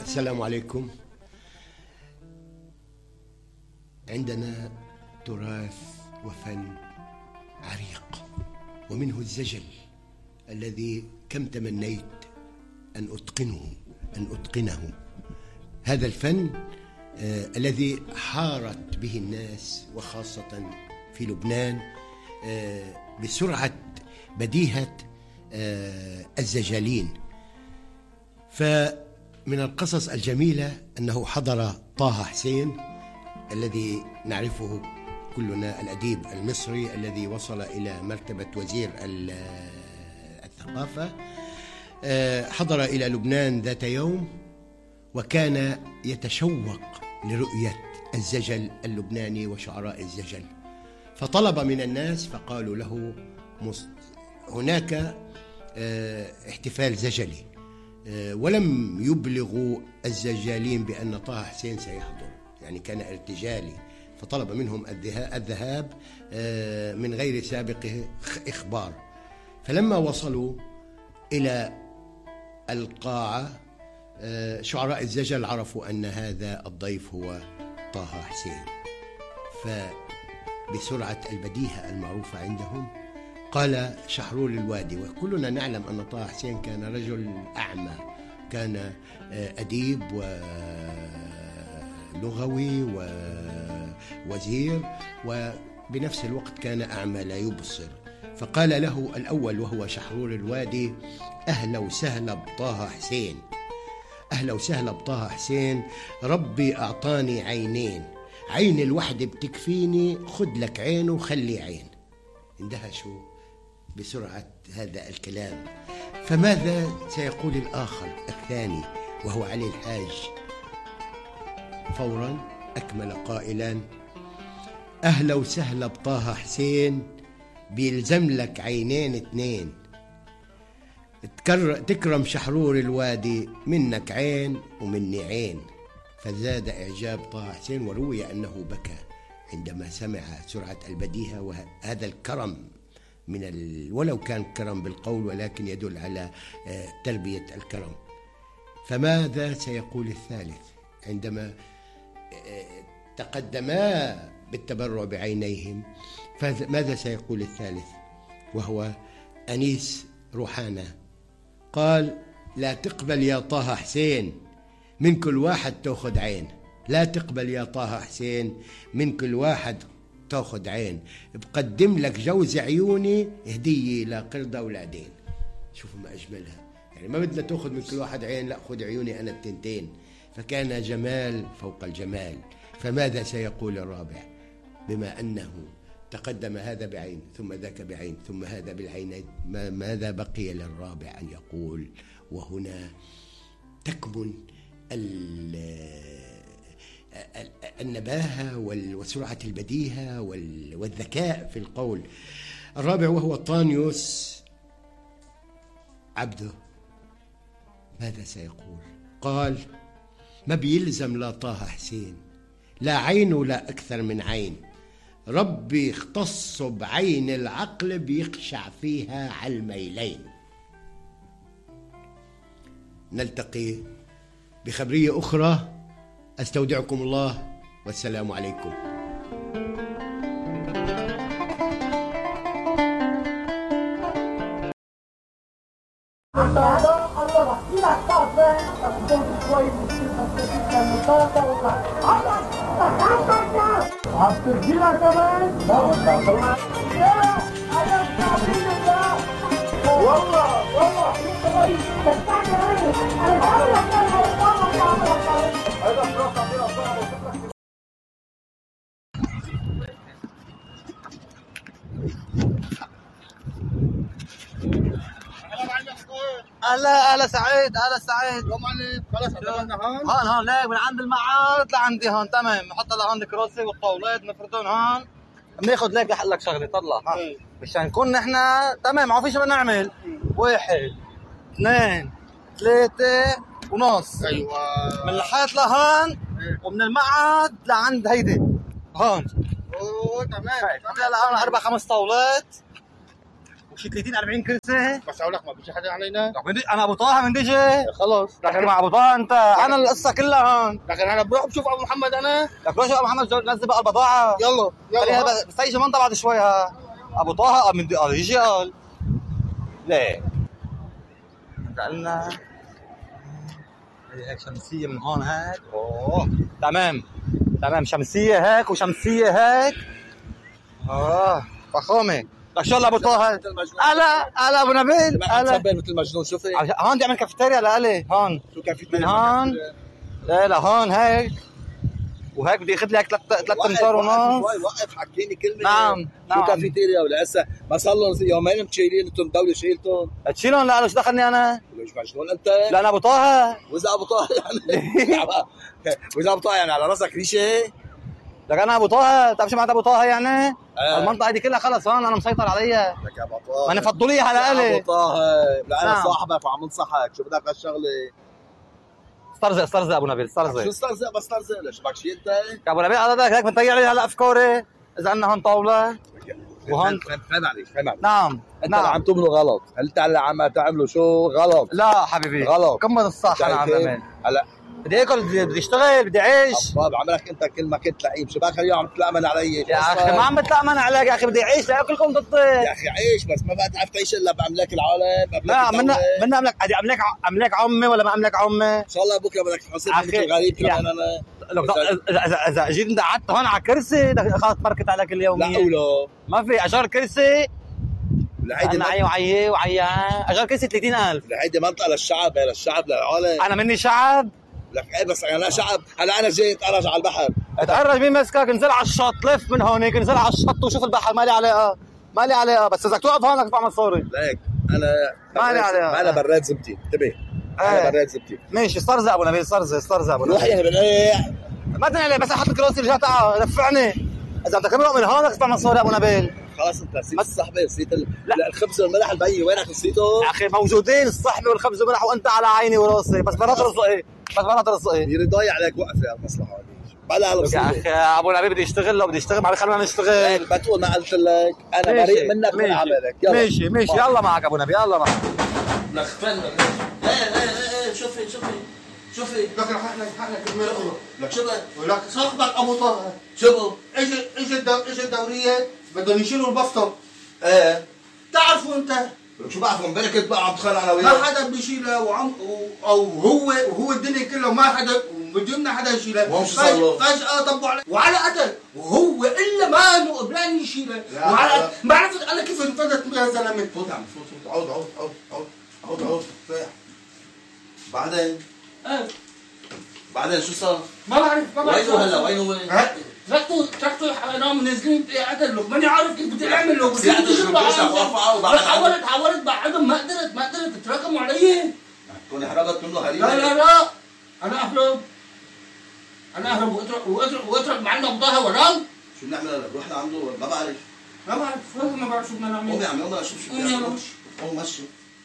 السلام عليكم. عندنا تراث وفن عريق، ومنه الزجل الذي كم تمنيت أن أتقنه. هذا الفن الذي حارت به الناس وخاصة في لبنان بسرعة بديهة الزجالين. فمن القصص الجميلة أنه حضر طه حسين الذي نعرفه كلنا، الأديب المصري الذي وصل إلى مرتبة وزير الثقافة. حضر إلى لبنان ذات يوم وكان يتشوق لرؤية الزجل اللبناني وشعراء الزجل، فطلب من الناس فقالوا له هناك احتفال زجلي، ولم يبلغوا الزجالين بأن طه حسين سيحضر، يعني كان ارتجالي، فطلب منهم الذهاب من غير سابق إخبار. فلما وصلوا إلى القاعة شعراء الزجل عرفوا أن هذا الضيف هو طه حسين، فبسرعة البديهة المعروفة عندهم قال شحرور الوادي، وكلنا نعلم أن طه حسين كان رجل أعمى، كان أديب ولغوي ووزير، وبنفس الوقت كان أعمى لا يبصر. فقال له الأول وهو شحرور الوادي: أهلا وسهلا بطه حسين، أهلا وسهلا بطه حسين، ربي أعطاني عينين، عين الوحدة بتكفيني، خد لك عين وخلي عين. اندهشوا بسرعة هذا الكلام. فماذا سيقول الآخر الثاني وهو علي الحاج؟ فورا أكمل قائلا: أهلا وسهلا بطه حسين، بيلزم لك عينين اتنين، تكرم شحرور الوادي، منك عين ومني عين. فزاد إعجاب طه حسين، وروي أنه بكى عندما سمع سرعة البديهة وهذا الكرم ولو كان كرم بالقول ولكن يدل على تربية الكرم. فماذا سيقول الثالث عندما تقدما بالتبرع بعينيهم؟ فماذا سيقول الثالث وهو أنيس روحانة؟ قال: لا تقبل يا طه حسين، من كل واحد تأخذ عين، لا تقبل يا طه حسين، من كل واحد تأخذ عين، بقدم لك جوز عيوني هدية لقردة ولادين. شوفوا ما أجملها، يعني ما بدنا تأخذ من كل واحد عين، لا خذ عيوني أنا التنتين. فكان جمال فوق الجمال. فماذا سيقول الرابع بما أنه تقدم هذا بعين ثم ذاك بعين ثم هذا بالعينين؟ ماذا بقي للرابع أن يقول؟ وهنا تكمن النباهة وسرعة البديهة والذكاء في القول. الرابع وهو طانيوس عبده، ماذا سيقول؟ قال: ما بيلزم لا طه حسين لا عين ولا أكثر من عين، ربي اختص بعين العقل بيخشع فيها على الميلين. نلتقي بخبرية أخرى، أستودعكم الله والسلام عليكم. هلا سعيد، هلا سعيد. يوم عليك خلص عندنا هون ليك من عند المعارض لعندي هون. تمام، نحط لهون الكراسي والطاولات نفردهم هون، بناخذ ليك احل لك شغله. طلع مشان نكون نحن تمام، ما في شيء بدنا نعمل. 1 2 3 ونص. ايوه، من الحيط لهون ومن المعهد لعند هيدي هون. اوه تمام. هلا هون 4 5 طاولات وشي 30 40 كرسي. بس اقول لك ما بيجي حدا علينا. انا ابو طه من ديجي. خلص لكن مع ابو طه انت انا القصه كلها هون. لكن انا بروح بشوف ابو محمد انا. لك روح شوف ابو محمد نزل بقى البضاعه. يلا بس يجي منطقه بعد شوي ها. ابو طه من يجي قال ليه انت قلنا هيك شمسيه من هون هيك. اوه تمام شمسيه هيك وشمسيه هيك. فخامه. لك شو ابو طه هلا ابو نبيل هلا مثل مجنون. شوفي هون بدي اعمل كافيتيريا لالي هون. شو كافيتيريا من هون لا هون هيك وهيك بدي اخذ لك 3 امتار ونص. وقف حكيني كلمه. نعم شو كافيتيريا ولا هسه ما صار لهم يومين مشيلين انتم الدوله شيلتهم. تشيلهم لا شو دخلني انا؟ ليش مجنون انت؟ لا انا ابو طه. واذا ابو طه يعني واذا ابو طه يعني على راسك ريشه. لك انا ابو طه بتعرف شو معناتها ابو طه يعني؟ المنطقه دي كلها خلص هون انا مسيطر عليها. لك يا ابو طه ما انا فضلوا على الي ابو طه. لا انا صاحبك وعم انصحك. شو بدك هالشغله؟ استرزق ابو نبيل استرزق. شو استرزق؟ بس استرزق ليش بدك شيء انت؟ يا ابو نبيل قصدك هيك بنطيع لي هلا افكاري اذا عندنا هون طاوله وهون فهم عليك. نعم انت عم تعملوا غلط. انت اللي عم تعملوا شو غلط. لا حبيبي غلط. كمل الصح. انا عم بعمل هلا بدي اكل بدي اشتغل بدي اعيش. طيب عملك انت كل ما كنت لعيب. شباك اليوم عم تتلامن علي يا اخي ما عم بتلامن عليك يا اخي بدي اعيش لاكلكم ضدي. يا اخي عيش بس ما بقى تعرف تعيش الا باملاك العالم. لا منا املاك عمي ولا ما املاك عمي. ان شاء الله بكره بدك تحاسب مثل غريب كمان انا. اذا جيت انت قعدت هون على كرسي خلص بركت عليك اليوميه. لا ولا ما في اجار كرسي. هيدي انا وعي اجار كرسي 30,000. هيدي منطقه للشعب للعالم. انا مني شعب. لك ايه بس انا شعب. هلا انا جاي اتقرج على البحر. اتقرج مين مسكك؟ انزل على الشط لف من هونيك انزل على الشط وشوف البحر. مالي علاقه بس اذا توقف هون بدك تدفع مصاري. ليك انا مالي عليها. انا براد زبتي انتبه. انا براد زبتي. ماشي استرزق ابو نبيل استرزق ابو نبيل. روح يعني بالريح ما تنقلي بس احط الكراسي اللي تعال دفعني. اذا بدك تمرق من هون بدك تدفع مصاري ابو نبيل. خلاص انت نسيت الصحبه نسيت الخبز والملح البي. وينك نسيته؟ يا اخي موجودين الصحبه والخبز والملح وانت على عيني وراسي. بس مرات رزقي يريد يضيع عليك وقفه المصلحه هذه. بلا يا اخي ابو نبيل بدي اشتغل لو بدي اشتغل ما بيخلونا نشتغل. ما تقول ما قلت لك انا بريء منك من عملك. ماشي يلا معك ابو نبيل يلا معك. لك فن ايه شوفي لك حقنا كلمه لك شو ولك صاحبك ابو طه شو اجى الدوريه بدهم يشيلوا البسطه. ايه تعرفوا انت شو بعرف امبارح كنت بقى عم تخانق انا ما وياه. حدا بيشيلها او هو الدنيا كلها ما حدا بدنا حدا يشيلها. وهم شو صار له؟ فجأة طبوا عليه وعلى قتل وهو الا ما قبلان يشيلها. وعلى ما عرفت انا كيف انفذت يا زلمه. فوت عم فوت عود بعدين شو صار؟ ما بعرف وين هو؟ تركته نام نازلين قتل له ماني عارف كيف بدي اعمل له. بس حاولت بعدهم ما قدرت تراكموا علي. تكوني حرقت منه هريمه. لا انا اهرب واترك معنا بضاها ورام. شو بنعمل هلا؟ بروح لعنده ما بعرف ما بعرف شو بدنا نعمل. قومي عم يلا شوف شو قومي يلا قوم مشي.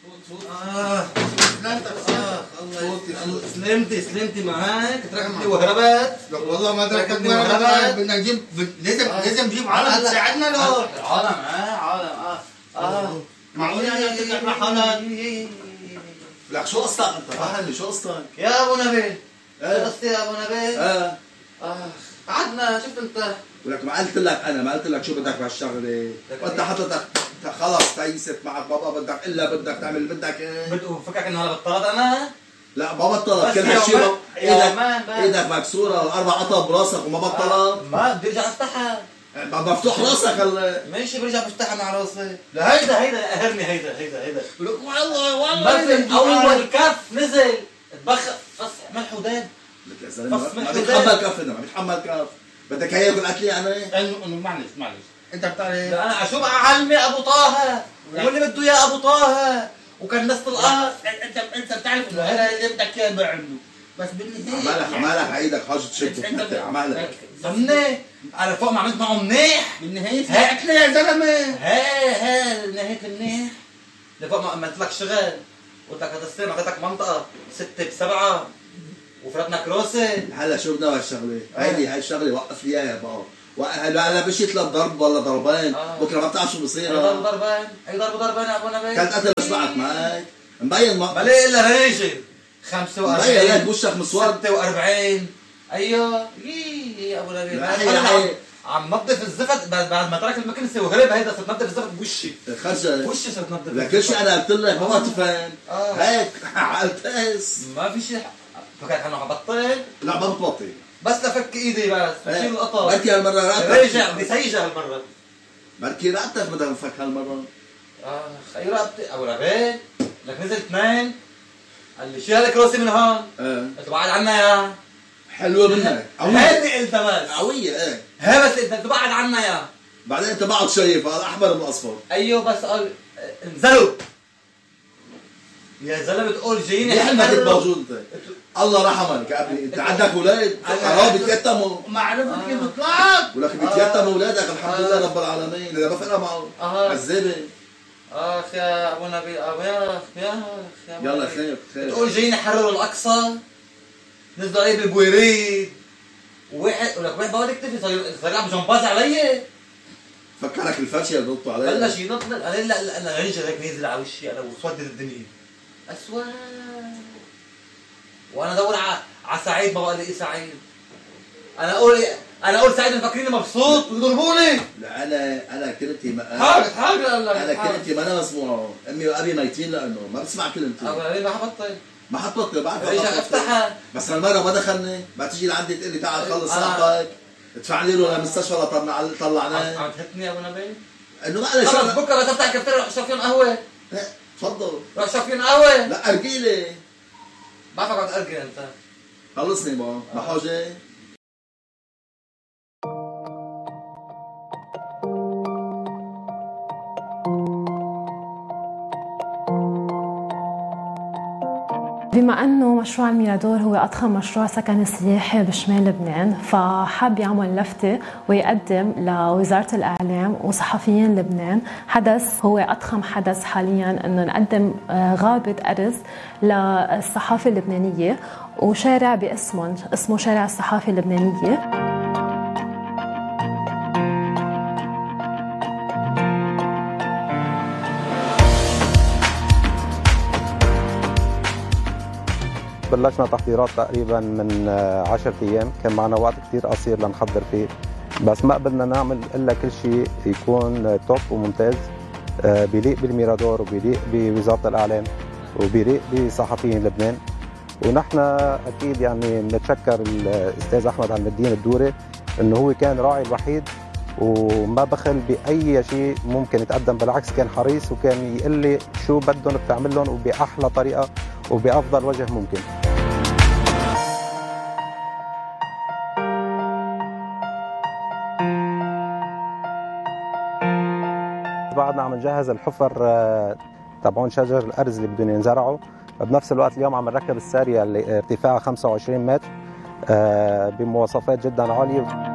سلمتي معاك تركتني وهربت. والله ما تركتني وهربت. بدنا نجيب لازم نجيب عالم تساعدنا له. عالم معقول يعني تطلع حالك. لك شو قصتك انت؟ فهمني شو قصتك؟ يا ابو نبيل شو قصتي يا ابو نبيل؟ قعدنا شفت انت. ولك ما قلت لك شو بدك بهالشغله. وانت حطيتك خلص تيست معك بابا بدك تعمل اللي بدك ايه. فكرك انه هلا بطلت انا؟ لا ما بطلت. كل هالشيء ايدك مكسوره 4 قطع براسك وما بطلت. ما بدي ارجع افتحها. مفتوح راسك هلا. ماشي برجع بفتحها مع راسي. لا هيدا اهرني هيدا لك والله اول كف نزل اتبخر بس ملح ودان. لك يا زلمه ما بيتحمل كف ما بيتحمل كف. بدك هي ياكل اكلي يعني؟ انه معلش انت بتعرف انا شو بقى علمي ابو طه واللي بده اياه ابو طه وكان نص القهر. انت بتعرف انه هذا اللي بدك اياه بعمله. بس بالنهايه عمالك عيدك حاجه تشد عمالك ضمني على فوق ما عملت معه منيح. بالنهايه هاكله يا زلمه. نهايه منيح لفوق ما عملت لك شغل وبدك تستلم اعطيتك منطقه 6 ب7 وفرتنا كروسه. هلا شو بدنا هالشغله؟ هاي الشغله وقف لي اياها بقى وهلا مشيت لضرب ولا ضربين بكره ما بتعرف شو بصير. ضربين اي ضربين يا ابو نبيل. كانت قتل اصبعك معك مبين ما ليه الا ريشه 45 مبين لك وشك مسود 46 ايوه يا ابو نبيل. عم نظف الزفت بعد ما ترك المكنسه وهرب. هيدا صرت نظف الزفت بوشي خرجت وشي صرت نظف لكن شيء انا قلت لك ما تفهم هيك عالتاس ما في شيء. فكرت انه حبطل. لا ما بتبطل بس لفك ايدي بس بشيل القطر. بركي هالمره راتك رجع بدي سيجه هالمره. بركي راتك بدها نفك هالمره. اي رقبتي ابو نبيل لك نزل 2 قال لي شيل الكروسي من هون. قلت بعد عنا يا حلوه منك هيدي قلت بس قويه. هي بس انت بعد عنا يا بعدين انت بعد شايف هذا احمر من اصفر. ايوه بس قال انزلوا يا زلمه بتقول جايين ليه ما كنت موجود انت؟ الله رحمك يا ابني انت عندك اولاد حرام بيتيتموا. ما عرفت كيف طلعت. ولك بيتيتموا اولادك الحمد لله رب العالمين. اذا ما فرقنا معه عذابه. اخ يا ابو نبيل يا اخ يلا خير بتقول جايين يحرروا الاقصى نزلوا عليه بالبويريد وواحد ولك واحد بقعد يكتفي صار يلعب جمباز علي. فكرك الفرشه اللي ضبطوا عليه بلش ينط. قال لا انا رنجه هيك نازل على وشي انا وسودت الدنيا اسود. وانا ادور على سعيد ما بقى لي سعيد. انا اقول سعيد مفكريني مبسوط ويضربوني. لا انا كلمتي ما حاجه انا كلمتي ما انا مسموعه. امي وابي ميتين لانه ما بسمع كلمتي. ما حبطل ما حطبطل بعرف رجع افتحها. بس هالمره ما دخلني. ما تيجي لعندي تقول لي تعال خلص صاحبك ادفع لي له للمستشفى طلعناه. عم تهتني يا ابو نبيل انه ما انا خلص بكره بس افتح الكافتيريا روح اشرب فيهم قهوه. تفضل روح اشرب فيهم قهوه. لا ارجيلي بعرفك عم تأرجل انت. خلصني ما حاجه. بما أنه مشروع الميرادور هو أضخم مشروع سكني سياحي بشمال لبنان، فحاب يعمل لفتة ويقدم لوزارة الإعلام وصحفيين لبنان حدث هو أضخم حدث حالياً، أنه نقدم غابة أرز للصحافة اللبنانية وشارع اسمه شارع الصحافة اللبنانية. بلشنا تحضيرات تقريبا من 10 ايام، كان معنا وقت كثير قصير لنحضر فيه، بس ما قبلنا نعمل الا كل شيء يكون توب وممتاز بيليق بالميرادور وبيليق بوزاره الاعلام وبيليق بصحفيين لبنان. ونحن اكيد يعني بنتشكر الاستاذ احمد عم الدين الدوري انه هو كان راعي الوحيد وما بخل باي شيء ممكن يتقدم، بالعكس كان حريص وكان يقول لي شو بدهم بتعمل لهم وباحلى طريقه وبافضل وجه ممكن. بعدنا عم نجهز الحفر تبعون شجر الارز اللي بدهم ينزرعوا، بنفس الوقت اليوم عم نركب الساريه اللي ارتفاعها 25 متر بمواصفات جدا عاليه.